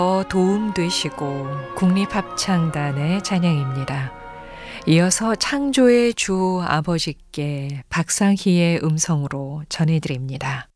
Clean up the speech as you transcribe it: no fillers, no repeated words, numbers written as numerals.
도움되시고 국립합창단의 찬양입니다. 이어서 창조의 주 아버지께 박상희의 음성으로 전해드립니다.